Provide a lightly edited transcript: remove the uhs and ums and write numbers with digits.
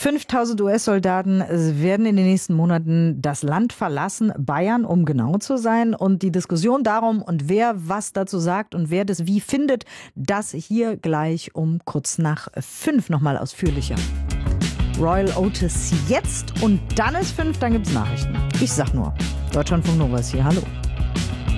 5.000 US-Soldaten werden in den nächsten Monaten das Land verlassen, Bayern, um genau zu sein. Und die Diskussion darum und wer was dazu sagt und wer das wie findet, das hier gleich um kurz nach 5 nochmal ausführlicher. Royal Otis jetzt und dann ist 5, dann gibt's Nachrichten. Ich sag nur, Deutschlandfunk Nova ist hier, hallo.